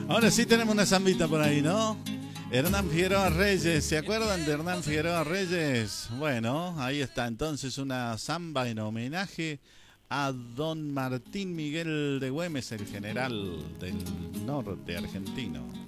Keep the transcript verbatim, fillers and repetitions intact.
Ahora sí tenemos una zambita por ahí, ¿no? Hernán Figueroa Reyes, ¿se acuerdan de Hernán Figueroa Reyes? Bueno, ahí está entonces una zamba en homenaje a don Martín Miguel de Güemes, el general del norte argentino.